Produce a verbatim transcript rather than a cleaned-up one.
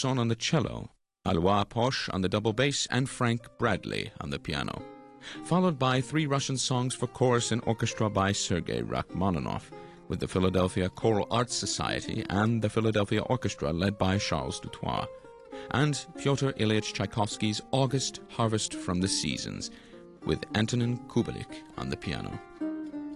Mendelssohn on the cello, Alois Posch on the double bass, and Frank Bradley on the piano, followed by three Russian songs for chorus and orchestra by Sergei Rachmaninoff, with the Philadelphia Choral Arts Society and the Philadelphia Orchestra led by Charles Dutoit, and Pyotr Ilyich Tchaikovsky's August Harvest from the Seasons, with Antonin Kubelik on the piano.